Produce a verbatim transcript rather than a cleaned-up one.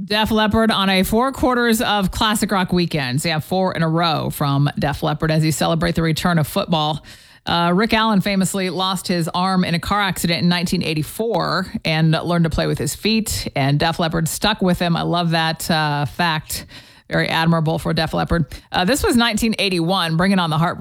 Def Leppard on a four quarters of classic rock weekends. They have four in a row from Def Leppard as he celebrate the return of football. Uh, Rick Allen famously lost his arm in a car accident in nineteen eighty-four and learned to play with his feet. And Def Leppard stuck with him. I love that uh, fact. Very admirable for Def Leppard. Uh, this was nineteen eighty-one, bringing on the heartbreak.